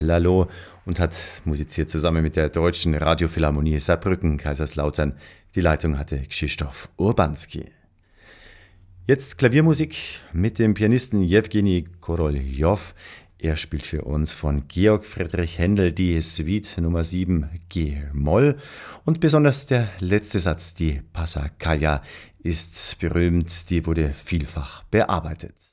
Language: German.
Lalo und hat musiziert zusammen mit der Deutschen Radiophilharmonie Saarbrücken, Kaiserslautern. Die Leitung hatte Krzysztof Urbanski. Jetzt Klaviermusik mit dem Pianisten Jewgeni Koroljow. Er spielt für uns von Georg Friedrich Händel die Suite Nummer 7 G-Moll und besonders der letzte Satz, die Passacaglia, ist berühmt, die wurde vielfach bearbeitet.